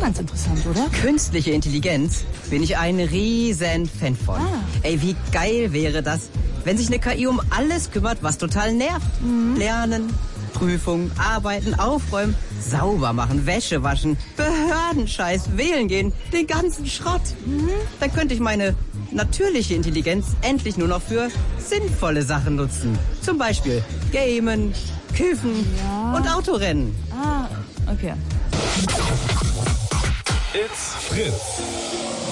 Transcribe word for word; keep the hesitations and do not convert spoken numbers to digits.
ganz interessant, oder? Künstliche Intelligenz bin ich ein riesen Fan von. Ah. Ey, wie geil wäre das, wenn sich eine K I um alles kümmert, was total nervt. Mhm. Lernen, Prüfung, arbeiten, aufräumen, sauber machen, Wäsche waschen, Behördenscheiß, wählen gehen, den ganzen Schrott. Mhm. Dann könnte ich meine natürliche Intelligenz endlich nur noch für sinnvolle Sachen nutzen. Zum Beispiel Gamen, Kiffen ja. und Autorennen. Ah, okay. It's Fritz.